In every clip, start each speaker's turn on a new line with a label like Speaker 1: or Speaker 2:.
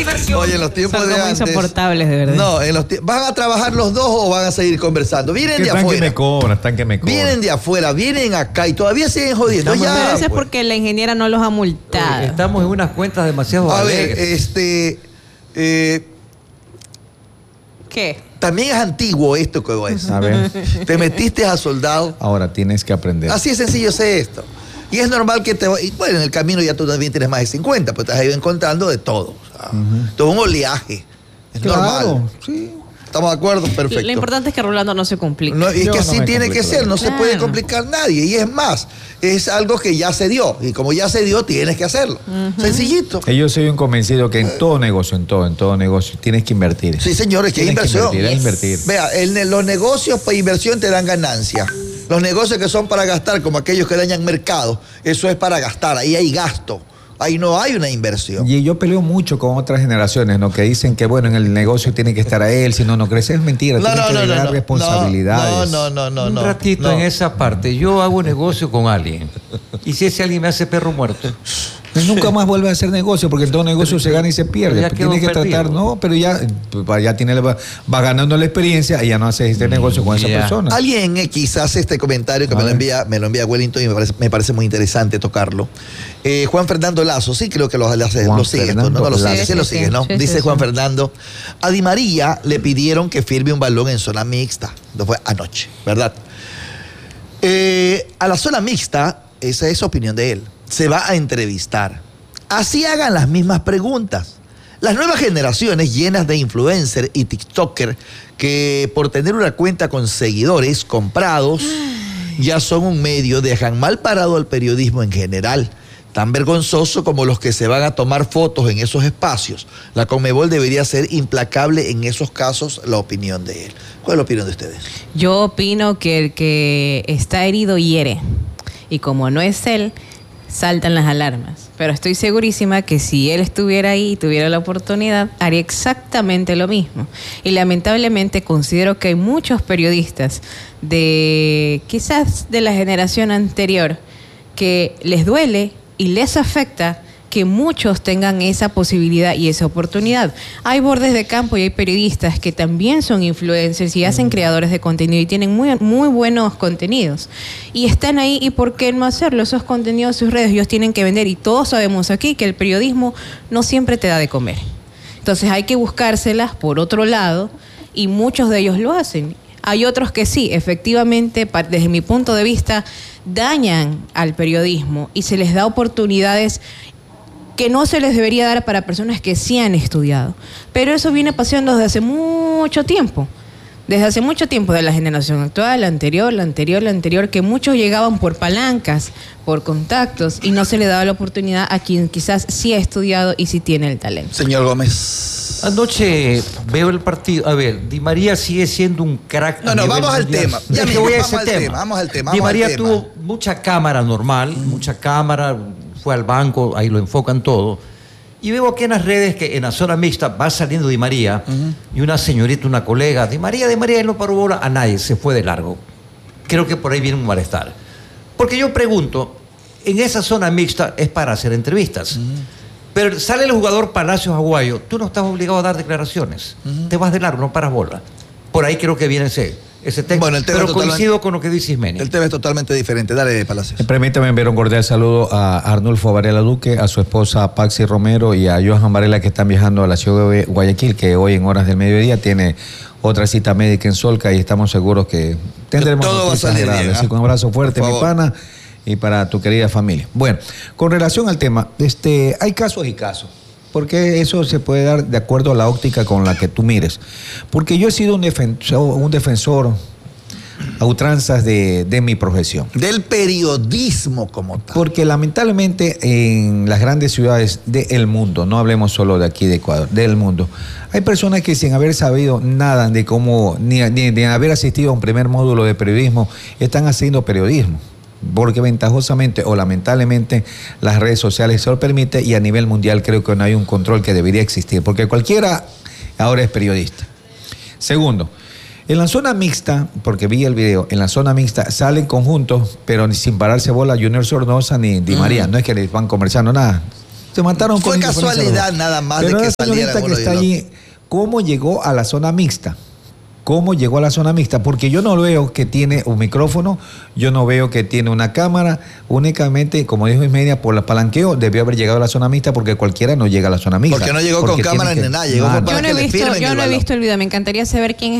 Speaker 1: diversión.
Speaker 2: Oye, en los tiempos
Speaker 3: Son
Speaker 2: de
Speaker 3: como
Speaker 2: antes...
Speaker 3: insoportables, de verdad.
Speaker 2: No, ¿van a trabajar los dos o van a seguir conversando? Vienen de
Speaker 4: Están
Speaker 2: afuera.
Speaker 4: que me cobran, están que me cobran.
Speaker 2: Vienen de afuera, vienen acá y todavía siguen jodiendo.
Speaker 3: Pero
Speaker 2: Ya,
Speaker 3: eso es
Speaker 2: pues.
Speaker 3: porque la ingeniera no los ha multado.
Speaker 1: Estamos en unas cuentas demasiado
Speaker 2: A ver,
Speaker 1: alegres.
Speaker 3: ¿Qué?
Speaker 2: también es antiguo esto que voy a decir.
Speaker 4: A ver,
Speaker 2: Te metiste a soldado.
Speaker 4: ahora tienes que aprender.
Speaker 2: Así de sencillo sé esto. Y es normal que y bueno, en el camino ya tú también tienes más de 50, pues te has ido encontrando de todo. O sea, todo un oleaje. Es normal.
Speaker 4: Sí.
Speaker 2: ¿Estamos de acuerdo? Perfecto.
Speaker 3: Lo importante es que Rolando no se complique.
Speaker 2: No, y es
Speaker 4: Yo
Speaker 2: que
Speaker 4: no
Speaker 2: así
Speaker 4: me
Speaker 2: tiene que
Speaker 4: complico,
Speaker 2: ser, no se
Speaker 3: claro.
Speaker 2: puede complicar nadie. Y es más, es algo que ya se dio. Y como ya se dio, tienes que hacerlo. Sencillito.
Speaker 4: Y yo soy un convencido que en todo negocio, en todo negocio, tienes que invertir.
Speaker 2: Sí, señores, que hay
Speaker 4: Tienes
Speaker 2: inversión.
Speaker 4: Que invertir.
Speaker 2: Vea, los negocios para inversión te dan ganancia. Los negocios que son para gastar, como aquellos que dañan mercado, eso es para gastar. Ahí hay gasto. Ahí no hay una inversión.
Speaker 4: Y yo peleo mucho con otras generaciones, ¿no? Que dicen que, bueno, en el negocio tiene que estar a él, si no, no crece. Es mentira, tiene que delegar responsabilidades.
Speaker 1: Un ratito en esa parte. Yo hago negocio con alguien. Y si ese alguien me hace perro muerto.
Speaker 4: Pues nunca más vuelve a hacer negocio, porque en todo negocio se gana y se pierde.
Speaker 1: ya
Speaker 4: Pues
Speaker 1: quedó
Speaker 4: tiene que
Speaker 1: perdido.
Speaker 4: tratar, no, pero ya tiene, va ganando la experiencia y ya no hace este negocio con esa
Speaker 1: ya.
Speaker 4: persona.
Speaker 2: Alguien en X hace este comentario que
Speaker 4: A ver.
Speaker 2: me lo envía Wellington y me parece muy interesante tocarlo. Juan Fernando Lazo, sí creo que lo sigues,
Speaker 4: Fernando
Speaker 2: ¿no? Lo
Speaker 4: Lazo.
Speaker 2: sigues, sí, lo sigues, ¿no?
Speaker 3: Sí,
Speaker 2: Dice
Speaker 3: sí,
Speaker 2: Juan
Speaker 3: sí.
Speaker 2: Fernando, a Di María le pidieron que firme un balón en zona mixta. Esto fue anoche, ¿verdad? A la zona mixta, esa es opinión de él, se va a entrevistar. Así hagan las mismas preguntas. Las nuevas generaciones llenas de influencers y TikToker que por tener una cuenta con seguidores comprados ya son un medio, dejan mal parado al periodismo en general. Tan vergonzoso como los que se van a tomar fotos en esos espacios. La Conmebol debería ser implacable en esos casos, la opinión de él. ¿Cuál es la opinión de ustedes?
Speaker 3: Yo opino que el que está herido hiere. Y como no es él, saltan las alarmas. Pero estoy segurísima que si él estuviera ahí y tuviera la oportunidad, haría exactamente lo mismo. Y lamentablemente considero que hay muchos periodistas quizás de la generación anterior que les duele y les afecta que muchos tengan esa posibilidad y esa oportunidad. Hay bordes de campo y hay periodistas que también son influencers y hacen creadores de contenido y tienen muy, muy buenos contenidos. Y están ahí, ¿y por qué no hacerlo? Esos contenidos, sus redes, ellos tienen que vender. Y todos sabemos aquí que el periodismo no siempre te da de comer. Entonces hay que buscárselas por otro lado y muchos de ellos lo hacen. Hay otros que sí, efectivamente, desde mi punto de vista, dañan al periodismo y se les da oportunidades que no se les debería dar para personas que sí han estudiado. Pero eso viene pasando desde hace mucho tiempo. Desde hace mucho tiempo, de la generación actual, la anterior, que muchos llegaban por palancas, por contactos, y no se le daba la oportunidad a quien quizás sí ha estudiado y sí tiene el talento.
Speaker 2: Señor Gómez.
Speaker 1: Anoche veo el partido. A ver, Di María sigue siendo un crack.
Speaker 2: No,
Speaker 1: a nivel
Speaker 2: vamos al
Speaker 1: mundial.
Speaker 2: tema. Ya
Speaker 1: Es que
Speaker 2: mismo,
Speaker 1: voy a
Speaker 2: vamos
Speaker 1: ese
Speaker 2: al tema, vamos al tema,
Speaker 1: Di
Speaker 2: vamos al
Speaker 1: María
Speaker 2: tema.
Speaker 1: tuvo mucha cámara normal, mucha cámara, fue al banco, ahí lo enfocan todo. Y veo aquí en las redes que en la zona mixta va saliendo Di María y una señorita, una colega, Di María, él no paró bola a nadie, se fue de largo. Creo que por ahí viene un malestar. Porque yo pregunto, en esa zona mixta es para hacer entrevistas. Pero sale el jugador Palacios Aguayo, tú no estás obligado a dar declaraciones. Te vas de largo, no paras bola. Por ahí creo que viene ese texto.
Speaker 2: Bueno, el tema
Speaker 1: pero
Speaker 2: totalmente-
Speaker 1: coincido con lo que dice Ismeni.
Speaker 2: El tema es totalmente diferente. Dale, Palacios.
Speaker 4: Permítame enviar un cordial saludo a Arnulfo Varela Duque, a su esposa Paxi Romero y a Johan Varela, que están viajando a la ciudad de Guayaquil, que hoy en horas del mediodía tiene otra cita médica en Solca y estamos seguros que tendremos
Speaker 2: Todo va a
Speaker 4: noticias
Speaker 2: salir
Speaker 4: agradables.
Speaker 2: bien,
Speaker 4: Así que un abrazo fuerte,
Speaker 2: Por
Speaker 4: mi
Speaker 2: favor.
Speaker 4: pana, y para tu querida familia. Bueno, con relación al tema, hay casos y casos. Porque eso se puede dar de acuerdo a la óptica con la que tú mires. Porque yo he sido un defensor a ultranzas de mi profesión.
Speaker 2: Del periodismo como tal.
Speaker 4: Porque lamentablemente en las grandes ciudades del mundo, no hablemos solo de aquí de Ecuador, del mundo, hay personas que sin haber sabido nada de cómo, ni haber asistido a un primer módulo de periodismo, están haciendo periodismo. Porque ventajosamente o lamentablemente las redes sociales se lo permiten y a nivel mundial creo que no hay un control que debería existir. Porque cualquiera ahora es periodista. Segundo, en la zona mixta, porque vi el video, en la zona mixta salen conjuntos, pero sin pararse bola Junior Sornosa ni Di María. No es que les van conversando nada. Se mataron
Speaker 2: Fue
Speaker 4: con
Speaker 2: casualidad nada más
Speaker 4: pero
Speaker 2: de que
Speaker 4: la señorita
Speaker 2: salieran
Speaker 4: que
Speaker 2: uno y
Speaker 4: está
Speaker 2: el
Speaker 4: allí, ¿cómo llegó a la zona mixta? ¿Cómo llegó a la zona mixta? Porque yo no veo que tiene un micrófono, yo no veo que tiene una cámara, únicamente, como dijo Ismedia, por el palanqueo debió haber llegado a la zona mixta porque cualquiera no llega a la zona mixta.
Speaker 2: Porque no llegó con cámara ni nada, llegó para
Speaker 3: Yo no
Speaker 2: que le firmen
Speaker 3: yo
Speaker 2: el
Speaker 3: no he
Speaker 2: balón.
Speaker 3: visto el video, me encantaría saber quién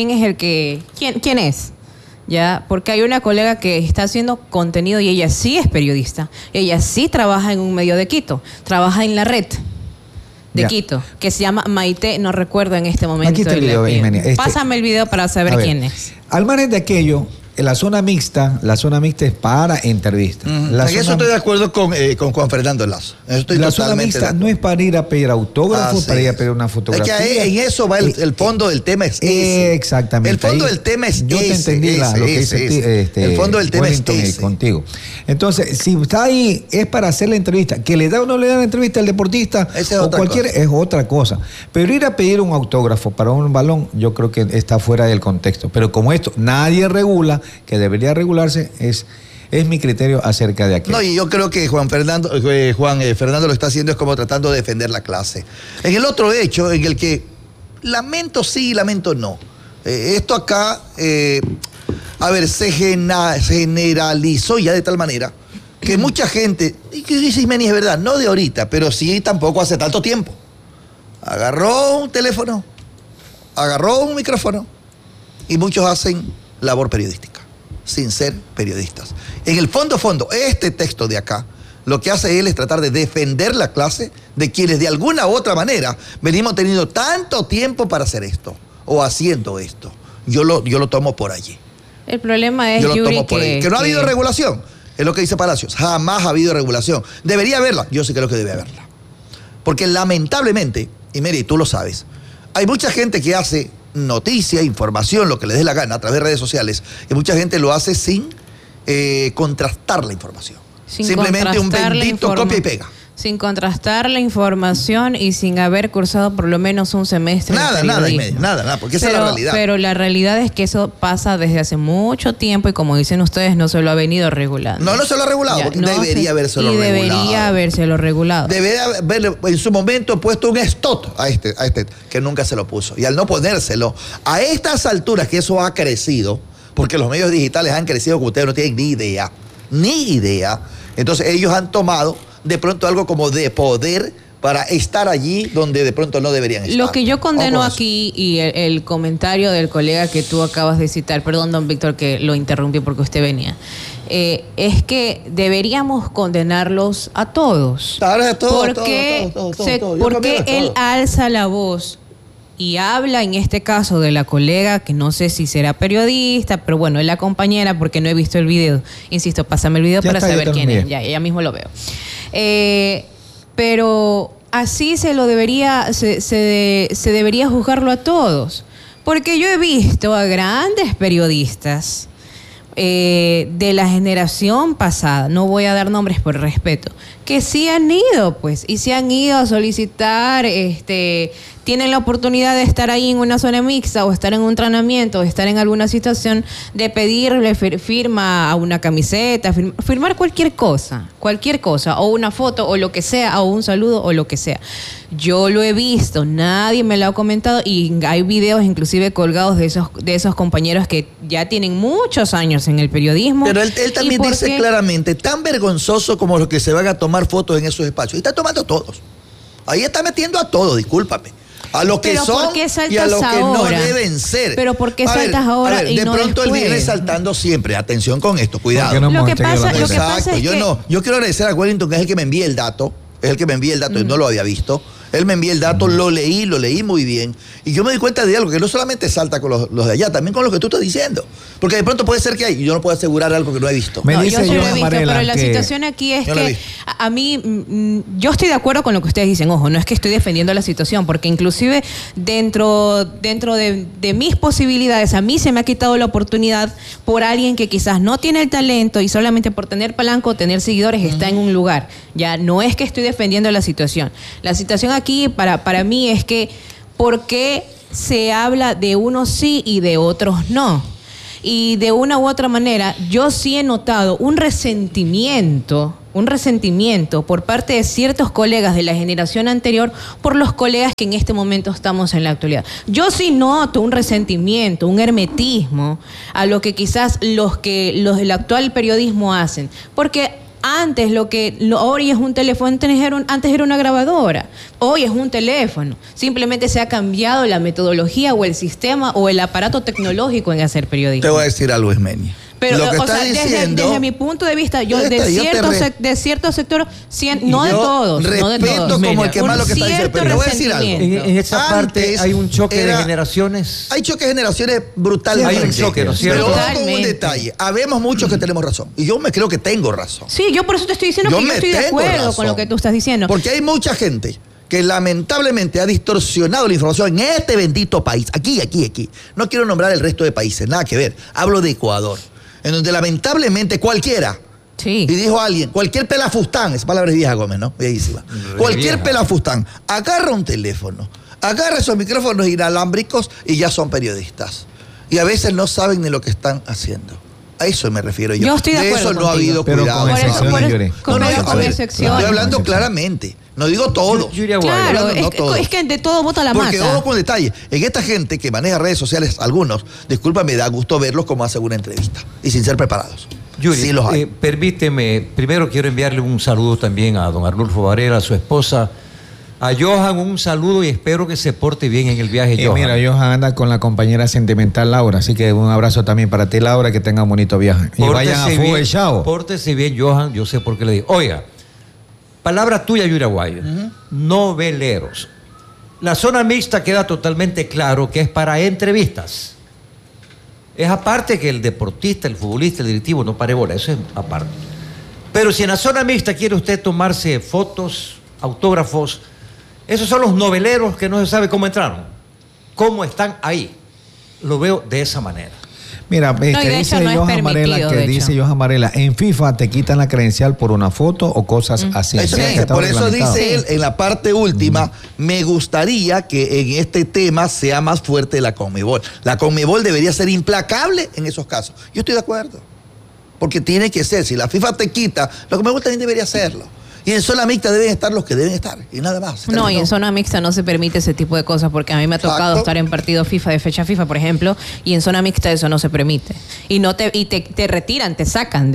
Speaker 3: es. Ya, porque hay una colega que está haciendo contenido y ella sí es periodista. Ella sí trabaja en un medio de Quito, trabaja en la red de Quito, que se llama Maite, no recuerdo en este momento.
Speaker 4: Aquí está el video, Ismenia.
Speaker 3: Pásame el video para saber quién es.
Speaker 4: Al margen de aquello, la zona mixta es para entrevistas.
Speaker 2: En eso estoy de acuerdo con Juan Fernando Lazo.
Speaker 4: La zona mixta no es para ir a pedir autógrafos, para ir a pedir una fotografía.
Speaker 2: Es que en eso va el fondo del tema, es ese.
Speaker 4: Exactamente.
Speaker 2: El fondo del tema es
Speaker 4: yo
Speaker 2: ese.
Speaker 4: Yo te entendí lo que dice
Speaker 2: el fondo del tema
Speaker 4: Wellington
Speaker 2: es ese.
Speaker 4: Contigo. Entonces, si está ahí, es para hacer la entrevista. Que le da o no le da la entrevista al deportista o cualquier, es otra cosa. Pero ir a pedir un autógrafo para un balón, yo creo que está fuera del contexto. Pero como esto nadie regula, que debería regularse, es mi criterio acerca de aquello.
Speaker 2: No, y yo creo que Juan Fernando lo está haciendo es como tratando de defender la clase. En el otro hecho, en el que lamento sí y lamento no. Esto acá, se generalizó ya de tal manera que mucha gente, y que dice Ismeni es verdad, no de ahorita, pero sí tampoco hace tanto tiempo. Agarró un teléfono, agarró un micrófono y muchos hacen labor periodística sin ser periodistas. En el fondo, este texto de acá, lo que hace él es tratar de defender la clase de quienes de alguna u otra manera venimos teniendo tanto tiempo para hacer esto, o haciendo esto. Yo lo tomo por allí.
Speaker 3: El problema es, Yuri,
Speaker 2: que no ha habido regulación, es lo que dice Palacios. Jamás ha habido regulación. ¿Debería haberla? Yo sí creo que debe haberla. Porque lamentablemente, y Mary, tú lo sabes, hay mucha gente que hace noticia, información, lo que le dé la gana a través de redes sociales, y mucha gente lo hace sin contrastar la información. Simplemente un bendito copia y pega.
Speaker 3: Sin contrastar la información y sin haber cursado por lo menos un semestre.
Speaker 2: Nada, porque esa es la realidad.
Speaker 3: Pero la realidad es que eso pasa desde hace mucho tiempo y como dicen ustedes, no se lo ha venido regulando.
Speaker 2: No se lo ha regulado, porque debería habérselo regulado.
Speaker 3: Debería habérselo regulado.
Speaker 2: Debería haber en su momento puesto un stop a este, que nunca se lo puso. Y al no ponérselo, a estas alturas que eso ha crecido, porque los medios digitales han crecido como ustedes no tienen ni idea. Entonces ellos han tomado de pronto algo como de poder para estar allí donde de pronto no deberían estar.
Speaker 3: Lo que yo condeno aquí, y el comentario del colega que tú acabas de citar, perdón, don Víctor, que lo interrumpí porque usted venía, es que deberíamos condenarlos a todos.
Speaker 2: Claro, a todos.
Speaker 3: Porque él alza la voz y habla en este caso de la colega, que no sé si será periodista, pero bueno, es la compañera porque no he visto el video. Insisto, pásame el video para saber quién es. Ya mismo lo veo. Pero así se debería juzgarlo a todos. Porque yo he visto a grandes periodistas de la generación pasada, no voy a dar nombres por respeto, que sí han ido, pues, y se han ido a solicitar, tienen la oportunidad de estar ahí en una zona mixta o estar en un entrenamiento o estar en alguna situación de pedirle firma a una camiseta, firmar cualquier cosa, o una foto o lo que sea, o un saludo o lo que sea. Yo lo he visto, nadie me lo ha comentado y hay videos inclusive colgados de esos compañeros que ya tienen muchos años en el periodismo.
Speaker 2: Pero él también dice claramente, tan vergonzoso como los que se van a tomar fotos en esos espacios. Y está tomando a todos. Ahí está metiendo a todos, discúlpame. A los que son y a los que no deben ser.
Speaker 3: Pero ¿por qué saltas ahora y no después?
Speaker 2: De pronto él viene saltando siempre. Atención con esto, cuidado.
Speaker 3: Lo que pasa es
Speaker 2: yo quiero agradecer a Wellington, que es el que me envía el dato. Yo no lo había visto. Él me envía el dato, lo leí muy bien. Y yo me di cuenta de algo, que no solamente salta con los de allá, también con lo que tú estás diciendo. Porque de pronto puede ser que hay, y yo no puedo asegurar algo que no he visto.
Speaker 3: Yo sí lo he visto, pero la situación aquí es que a mí, yo estoy de acuerdo con lo que ustedes dicen. Ojo, no es que estoy defendiendo la situación, porque inclusive dentro de mis posibilidades, a mí se me ha quitado la oportunidad por alguien que quizás no tiene el talento y solamente por tener palanca o tener seguidores está en un lugar. Ya no es que estoy defendiendo la situación. La situación aquí para mí es que ¿por qué se habla de unos sí y de otros no? Y de una u otra manera yo sí he notado un resentimiento un resentimiento por parte de ciertos colegas de la generación anterior por los colegas que en este momento estamos en la actualidad. Yo sí noto un resentimiento, un hermetismo a lo que quizás los del actual periodismo hacen, porque antes hoy es un teléfono, antes era una grabadora, hoy es un teléfono. Simplemente se ha cambiado la metodología o el sistema o el aparato tecnológico en hacer periodismo.
Speaker 2: Te voy a decir algo, Ismeni.
Speaker 3: Pero,
Speaker 2: lo que
Speaker 3: o sea, desde mi punto de vista, yo de cierto sector, no de todos, no de todos.
Speaker 2: Como el que más lo que está diciendo, pero le voy a decir algo.
Speaker 1: En esa parte hay un choque de generaciones.
Speaker 2: Hay choque de generaciones brutalmente.
Speaker 1: Hay un choque, ¿no es cierto?
Speaker 2: Pero vamos con un detalle. Habemos muchos que tenemos razón. Y yo me creo que tengo razón.
Speaker 3: Sí, yo por eso te estoy diciendo que yo estoy de acuerdo con lo que tú estás diciendo.
Speaker 2: Porque hay mucha gente que lamentablemente ha distorsionado la información en este bendito país. Aquí. No quiero nombrar el resto de países, nada que ver. Hablo de Ecuador, en donde lamentablemente cualquiera,
Speaker 3: sí.
Speaker 2: Y dijo alguien, cualquier pelafustán, esa palabra es vieja, Gómez, ¿no? Viejísima. Cualquier pelafustán agarra un teléfono, agarra esos micrófonos inalámbricos y ya son periodistas. Y a veces no saben ni lo que están haciendo. A eso me refiero yo.
Speaker 3: Yo estoy de acuerdo
Speaker 2: eso no
Speaker 3: contigo.
Speaker 2: ha habido
Speaker 4: Pero
Speaker 2: cuidado.
Speaker 4: con excepciones,
Speaker 3: Con excepciones.
Speaker 2: Estoy hablando claramente. No digo todo.
Speaker 3: Claro, es que de todo bota la mata.
Speaker 2: Porque ojo con detalle. En esta gente que maneja redes sociales, algunos, disculpa, me da gusto verlos como hacen una entrevista. Y sin ser preparados.
Speaker 1: Yuri,
Speaker 2: sí los hay.
Speaker 1: Permíteme, primero quiero enviarle un saludo también a don Arnulfo Varela, a su esposa. A Johan un saludo y espero que se porte bien en el viaje, Johan.
Speaker 4: Mira, Johan anda con la compañera sentimental Laura, así que un abrazo también para ti, Laura, que tenga un bonito viaje. Y vayan a Fuga y Chao.
Speaker 1: Pórtese bien, Johan, yo sé por qué le digo. Oiga, palabra tuya, Yuri Aguayo. Noveleros. La zona mixta queda totalmente claro que es para entrevistas. Es aparte que el deportista, el futbolista, el directivo no pare bola, eso es aparte. Pero si en la zona mixta quiere usted tomarse fotos, autógrafos, esos son los noveleros que no se sabe cómo entraron, cómo están ahí. Lo veo de esa manera.
Speaker 4: Mira, dice Johan Varela, en FIFA te quitan la credencial por una foto o cosas así.
Speaker 2: Eso
Speaker 4: sí.
Speaker 2: por eso dice él en la parte última, me gustaría que en este tema sea más fuerte la Conmebol. La Conmebol debería ser implacable en esos casos. Yo estoy de acuerdo. Porque tiene que ser, si la FIFA te quita, la Conmebol también debería hacerlo. Y en zona mixta deben estar los que deben estar, y nada más.
Speaker 3: No, y en zona mixta no se permite ese tipo de cosas, porque a mí me ha tocado estar en partido FIFA, de fecha FIFA, por ejemplo, y en zona mixta eso no se permite. Y te retiran, te sacan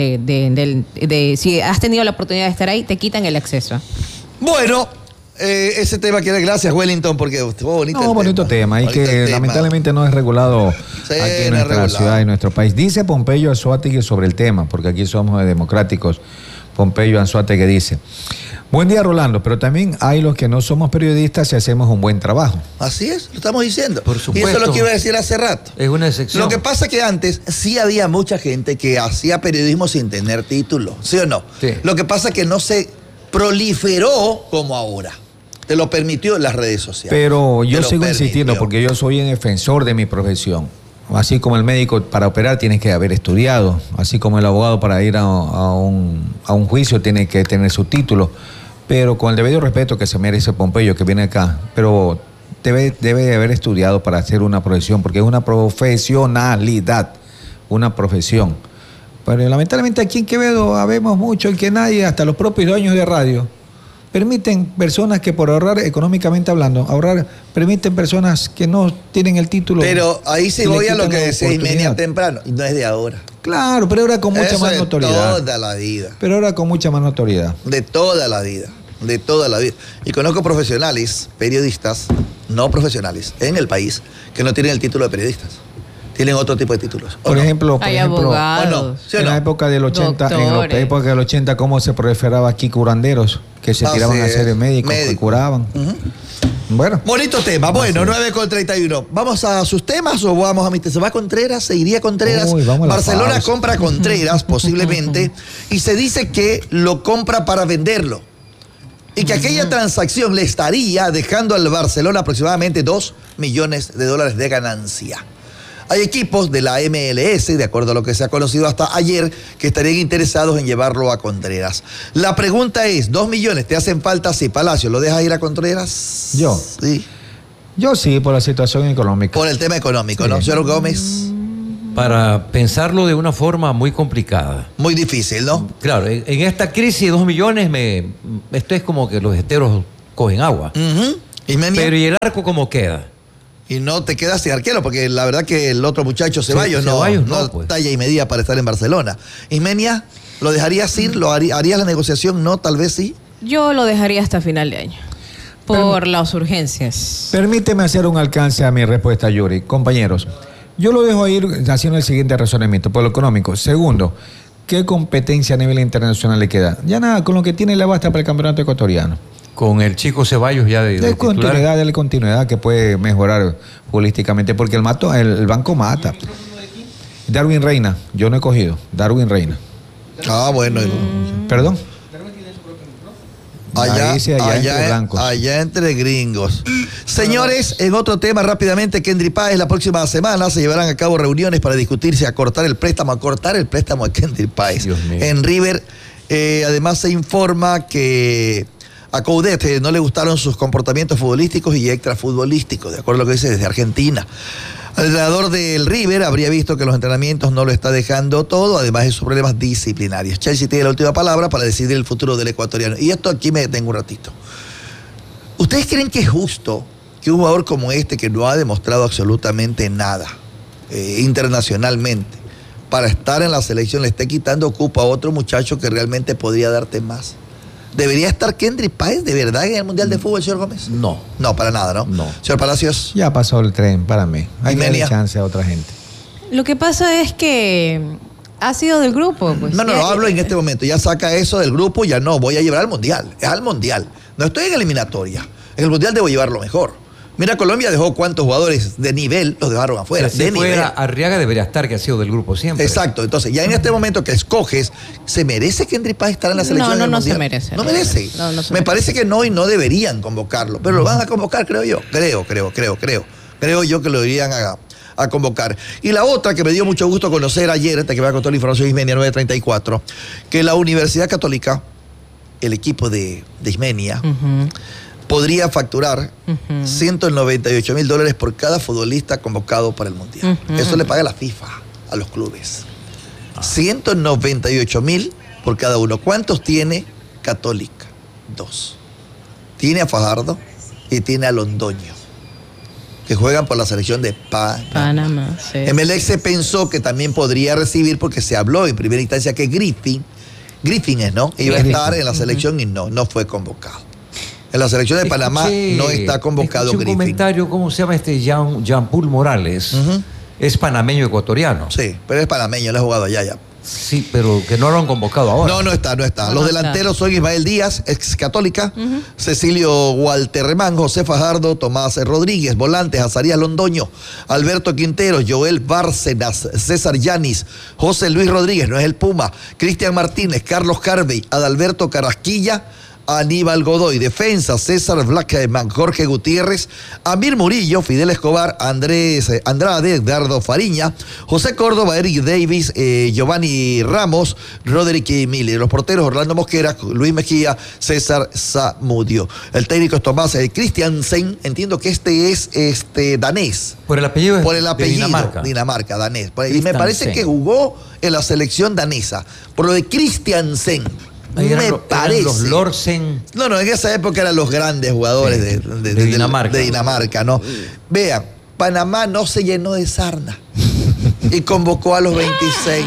Speaker 3: si has tenido la oportunidad de estar ahí, te quitan el acceso.
Speaker 2: Bueno, ese tema quiere, gracias Wellington, porque
Speaker 4: bonito tema, y que lamentablemente no es regulado aquí en nuestra ciudad y nuestro país. Dice Pompeyo Anzoátegui sobre el tema, porque aquí somos democráticos. Pompeyo Anzoátegui dice: buen día, Rolando, pero también hay los que no somos periodistas y hacemos un buen trabajo.
Speaker 2: Así es, lo estamos diciendo.
Speaker 1: Por supuesto.
Speaker 2: Y eso es lo que iba a decir hace rato.
Speaker 1: Es una excepción.
Speaker 2: Lo que pasa es que antes sí había mucha gente que hacía periodismo sin tener título, ¿sí o no?
Speaker 1: Sí.
Speaker 2: Lo que pasa es que no se proliferó como ahora. Te lo permitió las redes sociales.
Speaker 4: Pero yo sigo insistiendo porque yo soy un defensor de mi profesión. Así como el médico para operar tiene que haber estudiado, así como el abogado para ir a un juicio tiene que tener su título, pero con el debido respeto que se merece Pompeyo que viene acá, pero debe haber estudiado para hacer una profesión, porque es una profesionalidad, una profesión. Pero lamentablemente aquí en Quevedo habemos mucho en que nadie, hasta los propios dueños de radio, permiten personas que por ahorrar, económicamente hablando, permiten personas que no tienen el título.
Speaker 2: Pero ahí sí voy a lo que decía Ismenia temprano, y no es de ahora.
Speaker 4: Claro, pero ahora con mucha más notoriedad.
Speaker 2: De toda la vida.
Speaker 4: Pero ahora con mucha más notoriedad.
Speaker 2: De toda la vida. De toda la vida. Y conozco profesionales, periodistas, no profesionales, en el país, que no tienen el título de periodistas. Tienen otro tipo de títulos.
Speaker 4: Por ejemplo,
Speaker 3: abogados.
Speaker 2: ¿Sí
Speaker 4: en la época del 80, ¿cómo se proliferaba aquí curanderos que se tiraban a ser médicos que curaban? Bueno.
Speaker 2: Bonito tema. Bueno, 9:31. ¿Vamos a sus temas o vamos a mi tema? ¿Se va Contreras? ¿Se iría Contreras? Barcelona compra a Contreras, posiblemente, y se dice que lo compra para venderlo. Y que aquella transacción le estaría dejando al Barcelona aproximadamente $2 millones de ganancia. Hay equipos de la MLS, de acuerdo a lo que se ha conocido hasta ayer, que estarían interesados en llevarlo a Contreras. La pregunta es, ¿2 millones te hacen falta si Palacio lo deja ir a Contreras?
Speaker 4: Sí. Yo sí, por la situación económica.
Speaker 2: Por el tema económico, sí. ¿No, señor Gómez?
Speaker 1: para pensarlo de una forma muy complicada.
Speaker 2: Muy difícil, ¿no?
Speaker 1: Claro, en esta crisis de 2 millones, esto es como que los esteros cogen agua.
Speaker 2: Ismenia.
Speaker 1: Pero ¿y el arco cómo queda?
Speaker 2: Y no te quedas sin arquero, porque la verdad que el otro muchacho, Ceballos, no
Speaker 1: pues.
Speaker 2: talla y medida para estar en Barcelona. Ismenia, ¿lo dejarías ir? ¿Harías la negociación? No, tal vez sí.
Speaker 3: Yo lo dejaría hasta final de año. Por las urgencias.
Speaker 4: Permíteme hacer un alcance a mi respuesta, Yuri. Compañeros, yo lo dejo ir haciendo el siguiente razonamiento, por lo económico. Segundo, ¿qué competencia a nivel internacional le queda? Ya nada, con lo que tiene le basta para el campeonato ecuatoriano.
Speaker 1: Con el chico Ceballos ya de
Speaker 4: continuidad, dale continuidad que puede mejorar futbolísticamente, porque el banco mata. Darwin Reina, yo no he cogido. Darwin Reina.
Speaker 2: Ah, bueno.
Speaker 4: ¿Perdón?
Speaker 2: Allá entre gringos. Señores, en otro tema rápidamente, Kendry Páez, la próxima semana se llevarán a cabo reuniones para discutirse acortar el préstamo a Kendry Páez. En River, además se informa que a Coudet no le gustaron sus comportamientos futbolísticos y extrafutbolísticos, de acuerdo a lo que dice desde Argentina. El entrenador del River habría visto que los entrenamientos no lo está dejando todo, además de sus problemas disciplinarios. Chelsea tiene la última palabra para decidir el futuro del ecuatoriano. Y esto aquí me detengo un ratito. ¿Ustedes creen que es justo que un jugador como este, que no ha demostrado absolutamente nada internacionalmente, para estar en la selección le esté quitando cupo a otro muchacho que realmente podría darte más? ¿Debería estar Kendry Páez de verdad en el Mundial de Fútbol, señor Gómez?
Speaker 1: No.
Speaker 2: No, para nada, ¿no?
Speaker 1: No.
Speaker 2: Señor Palacios.
Speaker 4: Ya pasó el tren para mí. Hay que darle chance a otra gente.
Speaker 3: Lo que pasa es que ha sido del grupo. Pues.
Speaker 2: No, hablo en este momento. Ya saca eso del grupo, ya no. Voy a llevar al Mundial. Es al Mundial. No estoy en eliminatoria. En el Mundial debo llevarlo mejor. Mira, Colombia dejó cuántos jugadores de nivel los dejaron afuera.
Speaker 1: Si fuera Arriaga debería estar, que ha sido del grupo siempre.
Speaker 2: Exacto. Entonces, ya en este momento que escoges, ¿se merece Kendry Páez estar en la selección?
Speaker 3: No se merece.
Speaker 2: ¿No merece?
Speaker 3: No se
Speaker 2: Me parece que no, y no deberían convocarlo. Pero lo van a convocar, creo yo. Creo yo que lo deberían a convocar. Y la otra que me dio mucho gusto conocer ayer, que me va a contar la información Ismenia 934, que la Universidad Católica, el equipo de Ismenia, podría facturar $198,000 por cada futbolista convocado para el Mundial. Eso le paga la FIFA a los clubes. 198,000 por cada uno. ¿Cuántos tiene Católica? 2. Tiene a Fajardo y tiene a Londoño, que juegan por la selección de Panamá.
Speaker 3: Sí.
Speaker 2: Emelec se pensó que también podría recibir, porque se habló en primera instancia que Griffin es, ¿no? Iba a estar en la selección y no fue convocado. En la selección de Panamá no está convocado
Speaker 1: Griffin. Un comentario, ¿cómo se llama este Jean-Paul Morales? Es panameño ecuatoriano.
Speaker 2: Sí, pero es panameño, él ha jugado allá ya.
Speaker 1: Sí, pero que no lo han convocado ahora.
Speaker 2: No está. Los delanteros son Ismael Díaz, ex Católica, Cecilio Walterremán, José Fajardo, Tomás Rodríguez, volantes, Azarías Londoño, Alberto Quintero, Joel Bárcenas, César Yanis, José Luis Rodríguez, no es el Puma, Cristian Martínez, Carlos Carvey, Adalberto Carrasquilla, Aníbal Godoy. Defensa, César Blackman, Jorge Gutiérrez, Amir Murillo, Fidel Escobar, Andrés Andrade, Edgardo Fariña, José Córdoba, Eric Davis, Giovanni Ramos, Roderick Miller. Los porteros, Orlando Mosquera, Luis Mejía, César Zamudio. El técnico es Tomás Christiansen. Entiendo que este es danés.
Speaker 1: Por el apellido
Speaker 2: de Dinamarca, danés. Y me parece que jugó en la selección danesa. Por lo de Christiansen. Me parece.
Speaker 1: Los Lorsen.
Speaker 2: No, en esa época eran los grandes jugadores de
Speaker 1: Dinamarca.
Speaker 2: De Dinamarca, ¿no? Vean, Panamá no se llenó de sarna y convocó a los 26.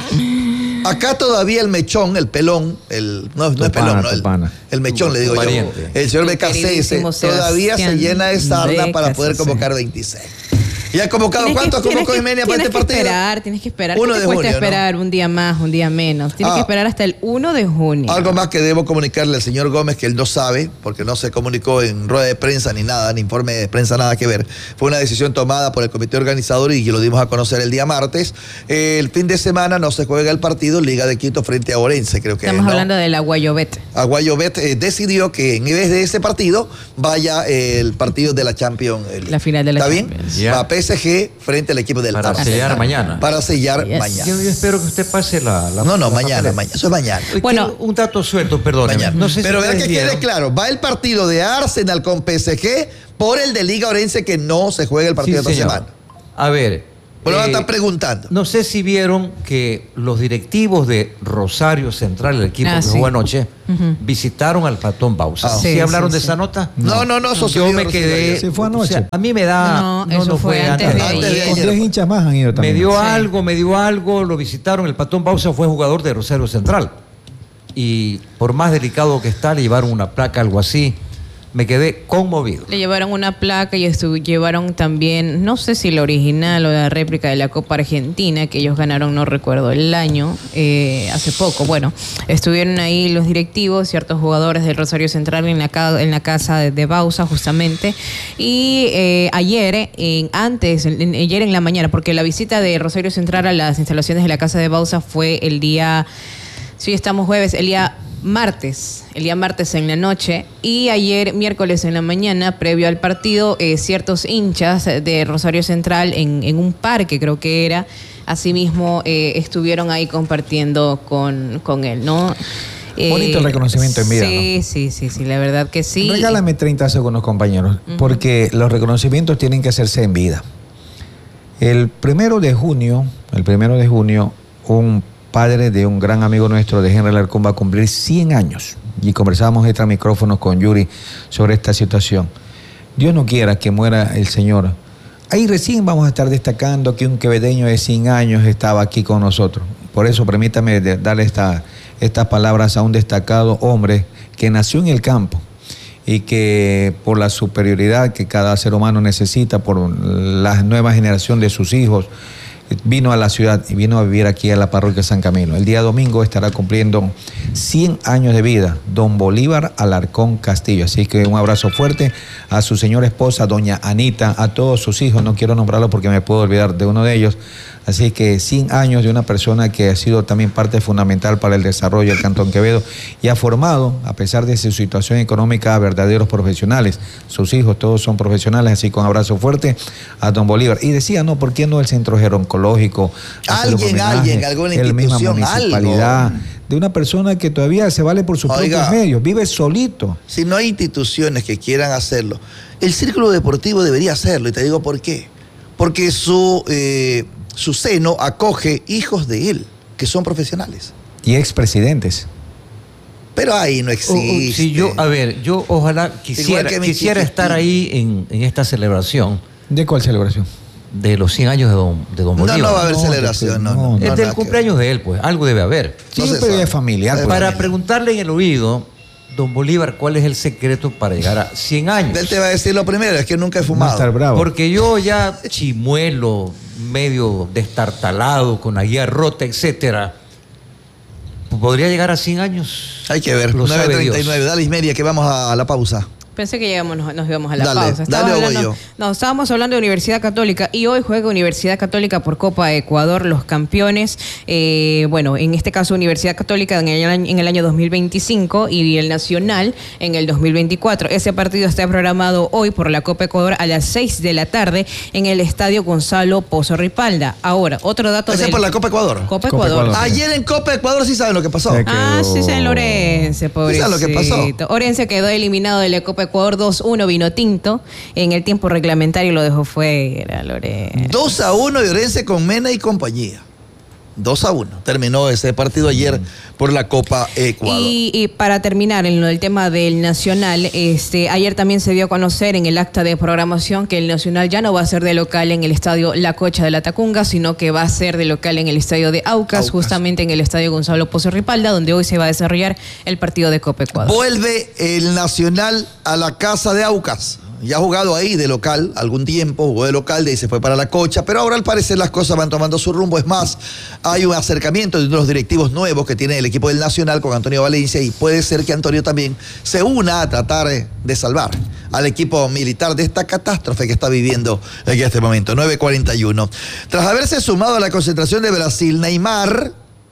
Speaker 2: Acá todavía el mechón, el pelón, no es pelón, no, el mechón, le digo yo. El señor BKCS todavía se llena de sarna para poder convocar 26. ¿Y ha convocado cuántos convocó Ismenia para este partido?
Speaker 3: Tienes que esperar. 1 de junio, cuesta esperar, ¿no? Un día más, un día menos. Tienes que esperar hasta el 1 de junio.
Speaker 2: Algo más que debo comunicarle al señor Gómez, que él no sabe, porque no se comunicó en rueda de prensa ni nada, ni informe de prensa, nada que ver. Fue una decisión tomada por el comité organizador y lo dimos a conocer el día martes. El fin de semana no se juega el partido Liga de Quito frente a Orense, creo que
Speaker 3: Estamos hablando del Aguayobet.
Speaker 2: Aguayobet decidió que en vez de ese partido vaya el partido de la Champions.
Speaker 3: La final de la Champions.
Speaker 2: ¿Está bien? Va PSG frente al equipo del
Speaker 1: Para sellar mañana.
Speaker 2: Para sellar mañana.
Speaker 1: Yo espero que usted pase la
Speaker 2: mañana. Eso es mañana.
Speaker 1: Bueno, un dato suelto, perdón.
Speaker 2: No sé. Pero vean que quede claro, va el partido de Arsenal con PSG por el de Liga Orense, que no se juega el partido de esta semana.
Speaker 1: A ver,
Speaker 2: Pero ahora están preguntando.
Speaker 1: No sé si vieron que los directivos de Rosario Central, el equipo que
Speaker 3: sí.
Speaker 1: jugó anoche, visitaron al Patón Bausa.
Speaker 2: Ah.
Speaker 1: ¿Sí,
Speaker 3: Sí,
Speaker 1: hablaron
Speaker 3: sí,
Speaker 1: de
Speaker 3: sí.
Speaker 1: esa nota?
Speaker 2: No, eso se
Speaker 1: Yo
Speaker 2: dio
Speaker 1: me
Speaker 2: recién
Speaker 1: quedé...
Speaker 2: ayer.
Speaker 4: Sí, fue anoche.
Speaker 1: o sea, a mí me da...
Speaker 3: No, eso fue antes de
Speaker 2: Antes de
Speaker 3: ayer.
Speaker 4: Con
Speaker 2: ayer.
Speaker 4: 10 hinchas más han ido también.
Speaker 1: Me dio algo, lo visitaron. El Patón Bausa fue jugador de Rosario Central. Y por más delicado que está, le llevaron una placa, algo así. Me quedé conmovido.
Speaker 3: Le llevaron una placa y llevaron también, no sé si la original o la réplica de la Copa Argentina, que ellos ganaron, no recuerdo el año, hace poco. Bueno, estuvieron ahí los directivos, ciertos jugadores del Rosario Central en la casa de Bausa, justamente. Y ayer en la mañana, porque la visita de Rosario Central a las instalaciones de la casa de Bausa fue el día, sí, estamos jueves, el día martes en la noche, y ayer miércoles en la mañana, previo al partido, ciertos hinchas de Rosario Central en un parque, creo que era, asimismo estuvieron ahí compartiendo con él, ¿no?
Speaker 4: Bonito el reconocimiento en vida,
Speaker 3: Sí, la verdad que sí.
Speaker 4: Regálame 30 segundos, compañeros, porque los reconocimientos tienen que hacerse en vida. El primero de junio, un padre de un gran amigo nuestro, de Henry Alarcón, va a cumplir 100 años. Y conversábamos extra micrófonos con Yuri sobre esta situación. Dios no quiera que muera el Señor. Ahí recién vamos a estar destacando que un quevedeño de 100 años estaba aquí con nosotros. Por eso permítame darle estas palabras a un destacado hombre que nació en el campo y que por la superioridad que cada ser humano necesita, por la nueva generación de sus hijos, vino a la ciudad y vino a vivir aquí a la parroquia San Camilo. El día domingo estará cumpliendo 100 años de vida, don Bolívar Alarcón Castillo. Así que un abrazo fuerte a su señora esposa, doña Anita, a todos sus hijos. No quiero nombrarlo porque me puedo olvidar de uno de ellos. Así que 100 años de una persona que ha sido también parte fundamental para el desarrollo del Cantón Quevedo y ha formado, a pesar de su situación económica, a verdaderos profesionales. Sus hijos todos son profesionales, así que un abrazo fuerte a don Bolívar. Y decía, no, ¿por qué no el centro geroncológico?
Speaker 2: Alguna
Speaker 4: la misma
Speaker 2: institución,
Speaker 4: municipalidad,
Speaker 2: algo.
Speaker 4: de una persona que todavía se vale por sus propios medios, vive solito.
Speaker 2: Si no hay instituciones que quieran hacerlo, el Círculo Deportivo debería hacerlo, y te digo por qué. Porque su seno acoge hijos de él, que son profesionales.
Speaker 4: Y expresidentes.
Speaker 2: Pero ahí no existe.
Speaker 1: Sí, yo ojalá quisiera estar ahí en esta celebración.
Speaker 4: ¿De cuál celebración?
Speaker 1: De los 100 años de don Bolívar.
Speaker 2: No va a haber celebración, no.
Speaker 1: Es del cumpleaños de él, pues. Algo debe haber.
Speaker 4: Siempre es familiar.
Speaker 1: Para preguntarle en el oído, don Bolívar, ¿cuál es el secreto para llegar a 100 años?
Speaker 2: Él te va a decir lo primero, es que nunca he fumado.
Speaker 4: Estar bravo.
Speaker 1: Porque yo ya chimuelo, medio destartalado, con la guía rota, etcétera, ¿podría llegar a 100 años?
Speaker 2: Hay que ver. 9:39, dale Ismeria, que vamos a la pausa.
Speaker 3: Pensé que nos íbamos a la
Speaker 2: Dale,
Speaker 3: pausa.
Speaker 2: dale o voy yo.
Speaker 3: No, estábamos hablando de Universidad Católica y hoy juega Universidad Católica por Copa Ecuador, los campeones. Bueno, en este caso Universidad Católica en el año 2025 y el Nacional en el 2024. Ese partido está programado hoy por la Copa Ecuador a las 6 de la tarde en el Estadio Gonzalo Pozo Ripalda. Ahora, otro dato
Speaker 2: ¿Ese es por la Copa Ecuador?
Speaker 3: Copa Ecuador.
Speaker 2: Ayer en Copa Ecuador sí saben lo que pasó.
Speaker 3: Sí, San Orense, pobrecito.
Speaker 2: ¿Sí saben lo que pasó?
Speaker 3: Orense quedó eliminado de la Copa Ecuador 2-1, vino tinto. En el tiempo reglamentario lo dejó fuera, Lorenzo.
Speaker 2: 2-1 y Orense con Mena y compañía. 2-1. Terminó ese partido ayer por la Copa Ecuador.
Speaker 3: Y para terminar en lo del tema del Nacional, ayer también se dio a conocer en el acta de programación que el Nacional ya no va a ser de local en el estadio La Cocha de la Tacunga, sino que va a ser de local en el estadio de Aucas, justamente en el estadio Gonzalo Pozo Ripalda, donde hoy se va a desarrollar el partido de Copa Ecuador.
Speaker 2: Vuelve el Nacional a la casa de Aucas. Ya ha jugado ahí de local algún tiempo, jugó de local, de ahí se fue para la Cocha, pero ahora al parecer las cosas van tomando su rumbo. Es más, hay un acercamiento de los directivos nuevos que tiene el equipo del Nacional con Antonio Valencia, y puede ser que Antonio también se una a tratar de salvar al equipo militar de esta catástrofe que está viviendo en este momento. 9:41. Tras haberse sumado a la concentración de Brasil, Neymar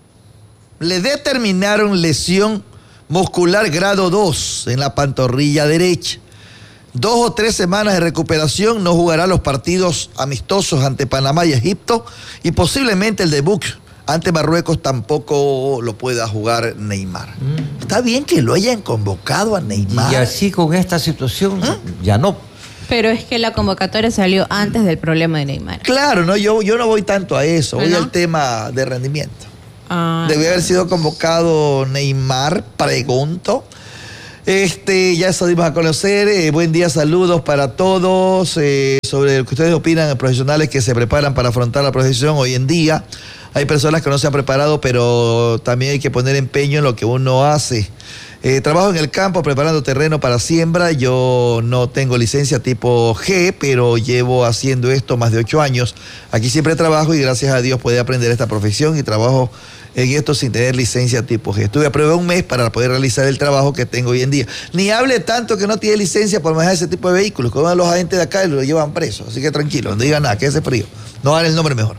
Speaker 2: le determinaron lesión muscular grado 2 en la pantorrilla derecha. 2 o 3 semanas de recuperación, no jugará los partidos amistosos ante Panamá y Egipto, y posiblemente el debut ante Marruecos tampoco lo pueda jugar Neymar. Está bien que lo hayan convocado a Neymar.
Speaker 1: Y así con esta situación, ya no.
Speaker 3: Pero es que la convocatoria salió antes del problema de Neymar.
Speaker 2: Claro, no, yo no voy tanto a eso, voy al tema de rendimiento. Debe haber sido convocado Neymar, pregunto. Ya eso dimos a conocer. Buen día, saludos para todos. Sobre lo que ustedes opinan de profesionales que se preparan para afrontar la profesión hoy en día. Hay personas que no se han preparado, pero también hay que poner empeño en lo que uno hace. Trabajo en el campo preparando terreno para siembra. Yo no tengo licencia tipo G, pero llevo haciendo esto más de 8 años. Aquí siempre trabajo y gracias a Dios pude aprender esta profesión y trabajo en esto sin tener licencia tipo G. Estuve a prueba un mes para poder realizar el trabajo que tengo hoy en día. Ni hable tanto que no tiene licencia para manejar ese tipo de vehículos, que van a los agentes de acá y lo llevan preso. Así que tranquilo, no digan nada, que ese frío. No hagan el nombre mejor.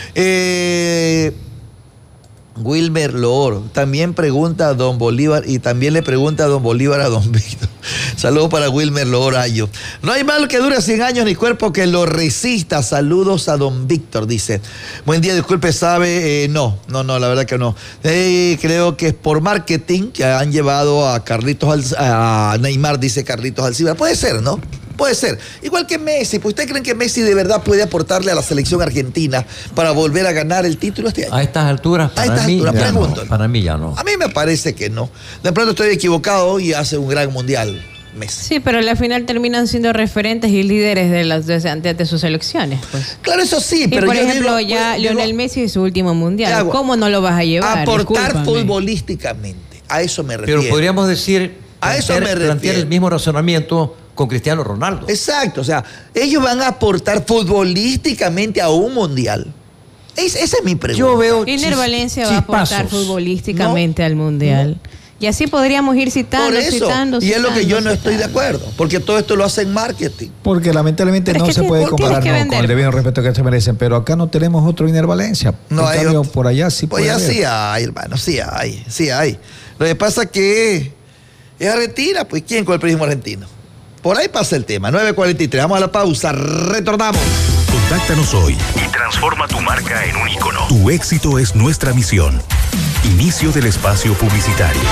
Speaker 2: Wilmer Loor también pregunta a Don Bolívar y también le pregunta a Don Bolívar a Don Víctor. Saludos para Wilmer Loor Ayo. No hay mal que dure 100 años ni cuerpo que lo resista. Saludos a Don Víctor, dice. Buen día, disculpe, sabe. No, la verdad que no. Creo que es por marketing que han llevado a Neymar, dice Carlitos Alcibar. Puede ser, ¿no? Puede ser. Igual que Messi. ¿Pues ustedes creen que Messi de verdad puede aportarle a la selección argentina para volver a ganar el título este año?
Speaker 1: A estas alturas,
Speaker 2: pregunto.
Speaker 1: Para mí ya no.
Speaker 2: A mí me parece que no. De pronto estoy equivocado y hace un gran mundial Messi.
Speaker 3: Sí, pero al final terminan siendo referentes y líderes de sus selecciones. Pues.
Speaker 2: Claro, eso sí, pero
Speaker 3: por ejemplo, Lionel Messi es su último mundial. ¿Cómo no lo vas a llevar?
Speaker 2: Aportar futbolísticamente. A eso me refiero.
Speaker 1: Pero podríamos decir, plantear el mismo razonamiento con Cristiano Ronaldo.
Speaker 2: Exacto, o sea, ellos van a aportar futbolísticamente a un mundial. Esa es mi pregunta.
Speaker 1: Yo veo
Speaker 3: Iner Valencia va a aportar futbolísticamente al mundial. No. Y así podríamos ir citando.
Speaker 2: Y es lo que yo no estoy de acuerdo, porque todo esto lo hace en marketing.
Speaker 4: Porque lamentablemente no se puede comparar con el debido respeto que se merecen, pero acá no tenemos otro Iner Valencia.
Speaker 2: No hay otro.
Speaker 4: Por allá sí puede haber.
Speaker 2: Sí hay, hermano, sí hay. Lo que pasa es que es Argentina, pues ¿quién con el periodismo argentino? Por ahí pasa el tema. 9:43. Vamos a la pausa. Retornamos.
Speaker 5: Contáctanos hoy y transforma tu marca en un ícono. Tu éxito es nuestra misión. Inicio del espacio publicitario.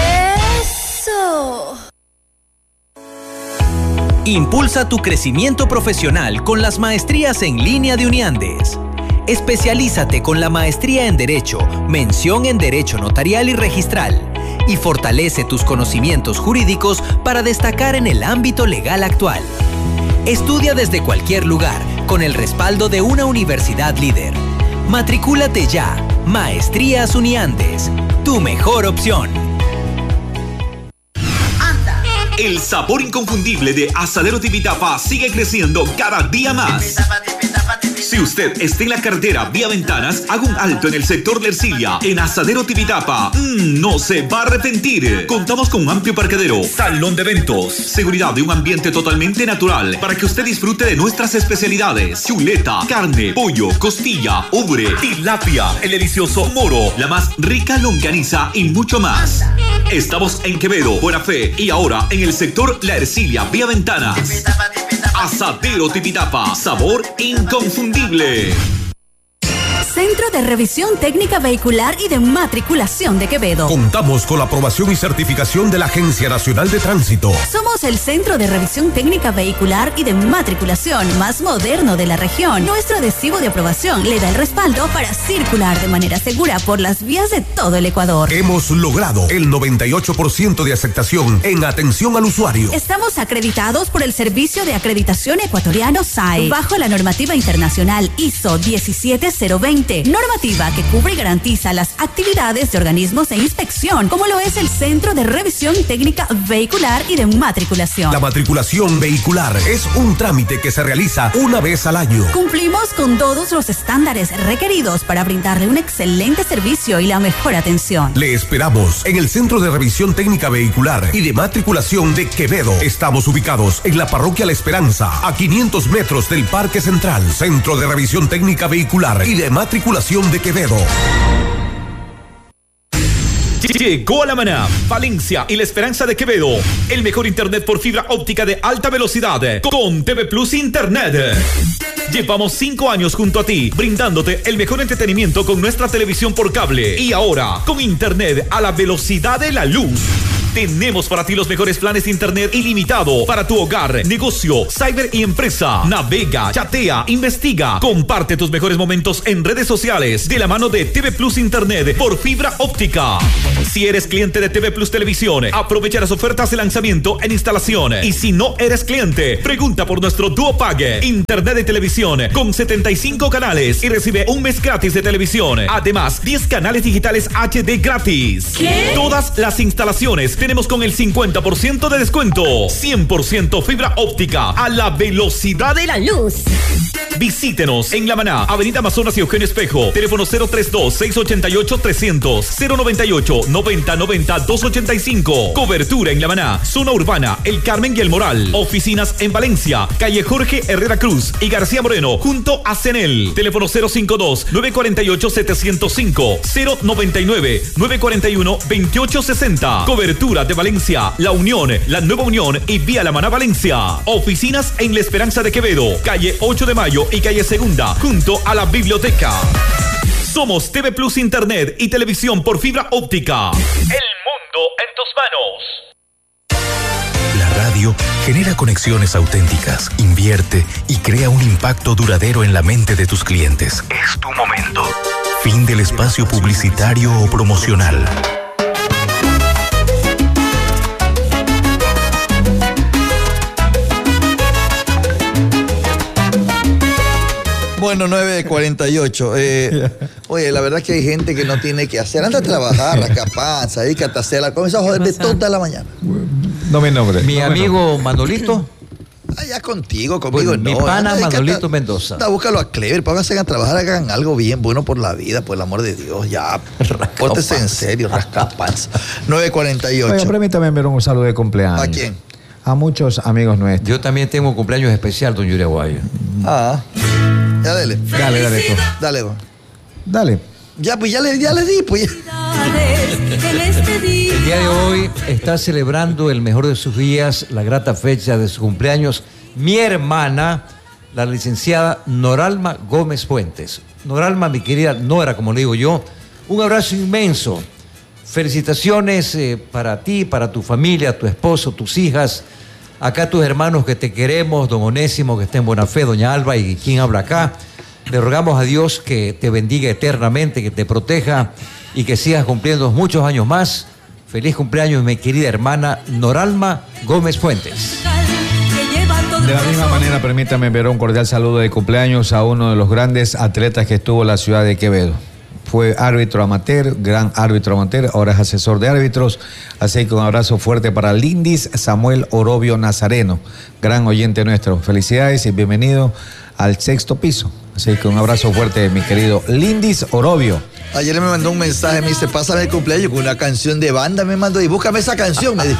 Speaker 6: ¡Eso! Impulsa tu crecimiento profesional con las maestrías en línea de Uniandes. Especialízate con la maestría en Derecho, mención en Derecho Notarial y Registral. Y fortalece tus conocimientos jurídicos para destacar en el ámbito legal actual. Estudia desde cualquier lugar, con el respaldo de una universidad líder. Matricúlate ya. Maestrías Uniandes, tu mejor opción.
Speaker 7: El sabor inconfundible de Asadero Tipitapa sigue creciendo cada día más. Si usted está en la carretera vía Ventanas, haga un alto en el sector de Ercilia, en Asadero Tipitapa. No se va a arrepentir. Contamos con un amplio parqueadero, salón de eventos, seguridad de un ambiente totalmente natural para que usted disfrute de nuestras especialidades: chuleta, carne, pollo, costilla, ubre, tilapia, el delicioso moro, la más rica longaniza y mucho más. Estamos en Quevedo, Buena Fe y ahora en el sector La Ercilia vía Ventanas. Asadero Tipitapa, sabor inconfundible.
Speaker 8: Centro de Revisión Técnica Vehicular y de Matriculación de Quevedo.
Speaker 5: Contamos con la aprobación y certificación de la Agencia Nacional de Tránsito.
Speaker 8: Somos el Centro de Revisión Técnica Vehicular y de Matriculación más moderno de la región. Nuestro adhesivo de aprobación le da el respaldo para circular de manera segura por las vías de todo el Ecuador.
Speaker 5: Hemos logrado el 98% de aceptación en atención al usuario.
Speaker 8: Estamos acreditados por el Servicio de Acreditación Ecuatoriano SAE, bajo la normativa internacional ISO 17020. Normativa que cubre y garantiza las actividades de organismos de inspección, como lo es el Centro de Revisión Técnica Vehicular y de Matriculación.
Speaker 5: La matriculación vehicular es un trámite que se realiza una vez al año.
Speaker 8: Cumplimos con todos los estándares requeridos para brindarle un excelente servicio y la mejor atención.
Speaker 5: Le esperamos en el Centro de Revisión Técnica Vehicular y de Matriculación de Quevedo. Estamos ubicados en la Parroquia La Esperanza, a 500 metros del Parque Central. Centro de Revisión Técnica Vehicular y de Matriculación de Quevedo.
Speaker 7: Llegó a La Maná, Valencia y La Esperanza de Quevedo. El mejor internet por fibra óptica de alta velocidad con TV Plus Internet. Llevamos 5 años junto a ti, brindándote el mejor entretenimiento con nuestra televisión por cable. Y ahora, con internet a la velocidad de la luz. Tenemos para ti los mejores planes de internet ilimitado para tu hogar, negocio, cyber y empresa. Navega, chatea, investiga, comparte tus mejores momentos en redes sociales de la mano de TV Plus Internet por fibra óptica. Si eres cliente de TV Plus Televisión, aprovecha las ofertas de lanzamiento en instalación. Y si no eres cliente, pregunta por nuestro Duo Pague, internet de televisión con 75 canales y recibe un mes gratis de televisión. Además, 10 canales digitales HD gratis.
Speaker 8: ¿Qué?
Speaker 7: Todas las instalaciones tenemos con el 50% de descuento. 100% fibra óptica a la velocidad de la luz. Visítenos en La Maná, Avenida Amazonas y Eugenio Espejo. Teléfono 032-688-300, 098-9090-285. Cobertura en La Maná, zona urbana, El Carmen y El Moral. Oficinas en Valencia, calle Jorge Herrera Cruz y García Moreno, junto a CENEL. Teléfono 052-948-705, 099-941-2860. Cobertura de Valencia, La Unión, La Nueva Unión y Vía La Maná Valencia. Oficinas en La Esperanza de Quevedo, calle 8 de Mayo y calle Segunda, junto a la biblioteca. Somos TV Plus Internet y televisión por fibra óptica. El mundo en tus manos.
Speaker 5: La radio genera conexiones auténticas, invierte y crea un impacto duradero en la mente de tus clientes. Es tu momento. Fin del espacio publicitario o promocional.
Speaker 2: Bueno, 9:48. Oye, la verdad es que hay gente que no tiene que hacer. Anda a trabajar, rascapanza, dedícate a hacerla. Comienza a joder de toda la mañana.
Speaker 4: No me nombre.
Speaker 1: Mi amigo Manolito.
Speaker 2: Allá contigo no.
Speaker 1: Mi pana Manolito Mendoza.
Speaker 2: Búscalo a Clever, pónganse a trabajar, hagan algo bien bueno por la vida, por el amor de Dios. Ya, pórtese en serio, rascapanza. 9:48.
Speaker 4: Oye, permítame enviar un saludo de cumpleaños.
Speaker 2: ¿A quién?
Speaker 4: A muchos amigos nuestros.
Speaker 1: Yo también tengo un cumpleaños especial, don Yuri Aguayo.
Speaker 2: Ya dale.
Speaker 4: Dale, tú.
Speaker 2: Dale, va.
Speaker 4: Dale.
Speaker 2: Ya, pues ya le di, pues.
Speaker 1: El día de hoy está celebrando el mejor de sus días, la grata fecha de su cumpleaños, mi hermana, la licenciada Noralma Gómez Fuentes. Noralma, mi querida Nora, como le digo yo, un abrazo inmenso. Felicitaciones para ti, para tu familia, tu esposo, tus hijas, acá tus hermanos que te queremos, don Onésimo, que está en buena fe, doña Alba y quien habla acá. Le rogamos a Dios que te bendiga eternamente, que te proteja y que sigas cumpliendo muchos años más. Feliz cumpleaños, mi querida hermana Noralma Gómez Fuentes.
Speaker 4: De la misma manera, permítame enviar un cordial saludo de cumpleaños a uno de los grandes atletas que estuvo en la ciudad de Quevedo. Fue árbitro amateur, gran árbitro amateur, ahora es asesor de árbitros. Así que un abrazo fuerte para Lindis Samuel Orobio Nazareno, gran oyente nuestro. Felicidades y bienvenido al 6º piso. Así que un abrazo fuerte, mi querido Lindis Orobio.
Speaker 2: Ayer me mandó un mensaje, me dice, pásame el cumpleaños con una canción de banda, me mandó, y búscame esa canción, me dijo.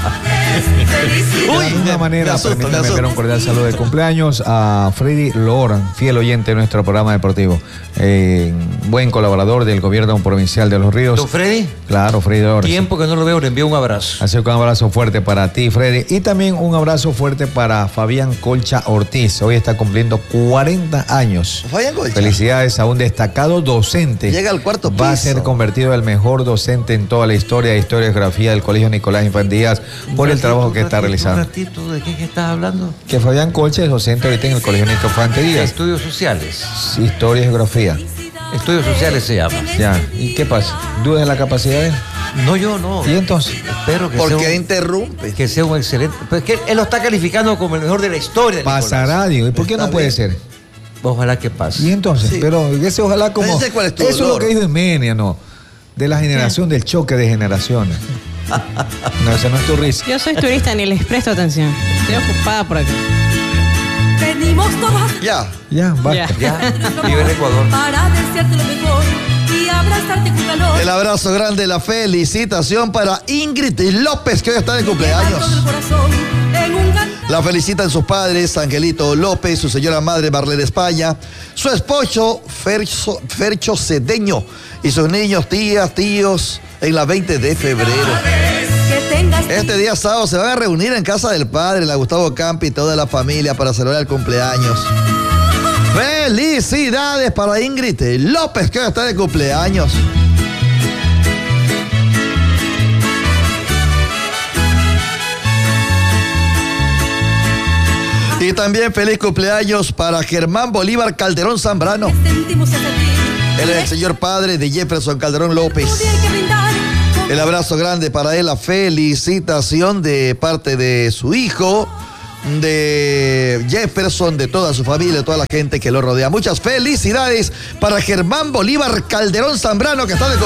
Speaker 4: De alguna manera, permítame enviar un cordial saludo de cumpleaños a Freddy Loran, fiel oyente de nuestro programa deportivo, buen colaborador del gobierno provincial de Los Ríos.
Speaker 1: ¿Don Freddy?
Speaker 4: Claro, Freddy Loran.
Speaker 1: Tiempo que no lo veo, le envío un abrazo.
Speaker 4: Así que un abrazo fuerte para ti, Freddy, y también un abrazo fuerte para Fabián Colcha Ortiz. Hoy está cumpliendo 40 años.
Speaker 2: Fabián Colcha.
Speaker 4: Felicidades a un destacado docente.
Speaker 2: Llega al cuarto piso.
Speaker 4: Va a ser convertido el mejor docente en toda la historia de historiografía del Colegio Nicolás Infandías por el trabajo que está realizando.
Speaker 1: Un ratito, ¿de qué estás hablando?
Speaker 4: Que Fabián Colcha es docente ahorita en el Colegio Nicolás Infandías.
Speaker 1: Estudios sociales.
Speaker 4: Historia y geografía.
Speaker 1: Estudios sociales se llama.
Speaker 4: Ya, ¿y qué pasa? ¿Dudas de la capacidad de él?
Speaker 1: No, yo no.
Speaker 4: ¿Y entonces?
Speaker 1: Espero que
Speaker 2: ¿Por
Speaker 1: sea
Speaker 2: qué interrumpe?
Speaker 1: que sea un excelente. Pues que él lo está calificando como el mejor de la historia.
Speaker 4: Pasará, digo. ¿Y por qué
Speaker 2: Está
Speaker 4: no puede
Speaker 2: bien.
Speaker 4: ser?
Speaker 1: Ojalá que pase.
Speaker 4: Y entonces,
Speaker 2: Sí.
Speaker 4: pero ese ojalá como...
Speaker 2: Ese cuál es tu
Speaker 4: eso es lo
Speaker 2: dolor.
Speaker 4: que dijo Ismenia, ¿no? De la generación, del choque de generaciones. No, esa no es tu risa.
Speaker 3: Yo soy turista, ni les presto atención. Estoy ocupada por acá.
Speaker 8: Venimos todos
Speaker 2: Ya.
Speaker 4: Ya, basta.
Speaker 1: Ya, vive en Ecuador.
Speaker 8: para desearte lo mejor y abrazarte con calor.
Speaker 2: El abrazo grande, la felicitación para Ingrid López, que hoy está de
Speaker 8: Llevar todo el
Speaker 2: cumpleaños.
Speaker 8: corazón en un cantar.
Speaker 2: La felicitan sus padres, Angelito López, su señora madre, Marlene España, su esposo, Fercho Cedeño, y sus niños, tías, tíos, en la 20 de febrero.
Speaker 8: Que tengas
Speaker 2: Este día sábado se van a reunir en casa del padre, la Gustavo Campi y toda la familia para celebrar el cumpleaños. ¡Felicidades para Ingrid López, que hoy está de cumpleaños! Y también feliz cumpleaños para Germán Bolívar Calderón Zambrano. Él es el señor padre de Jefferson Calderón López. El abrazo grande para él, la felicitación de parte de su hijo, de Jefferson, de toda su familia, de toda la gente que lo rodea. Muchas felicidades para Germán Bolívar Calderón Zambrano, que está de